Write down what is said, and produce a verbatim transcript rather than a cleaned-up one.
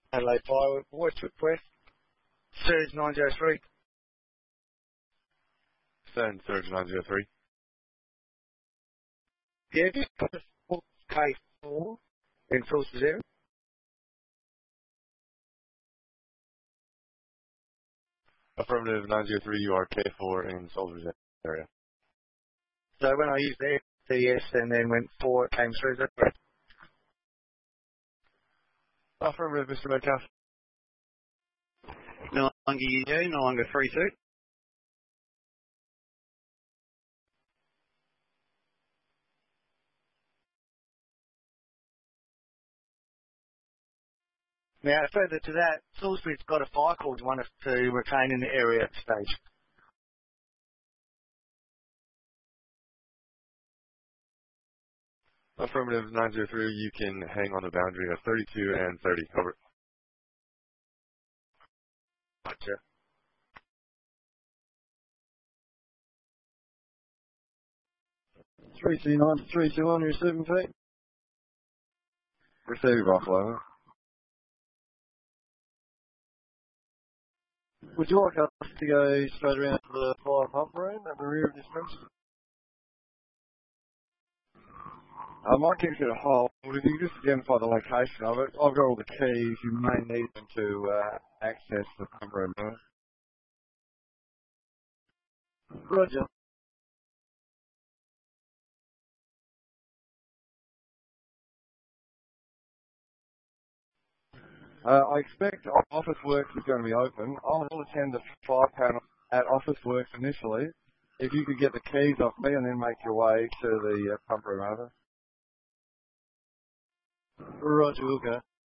Adelaide Fire, voice request, Surge nine zero three. Send Surge nine zero three. Yeah, just put the K four in Forces area. Affirmative nine zero three, you are K four in Soldiers area. So when I used the D S and then went four, it came through. Is that correct? Affirmative, Mister Metcalf. No longer U G, no longer three two. Now, further to that, Salisbury's got a fire call to want us to retain in the area at the stage. Affirmative nine zero three, you can hang on the boundary of thirty-two and thirty. Over. Gotcha. three two nine three two one, you're seven feet. Receive Buffalo. Would you like us to go straight around to the fire pump room at the rear of this premises? I might give you a hold. If you just identify the location of it, I've got all the keys. You may need them to uh, access the pump room. Roger. Uh, I expect Office Works is going to be open. I'll attend the fire panel at Office Works initially. If you could get the keys off me and then make your way to the uh, pump room over. Roger, we'll go.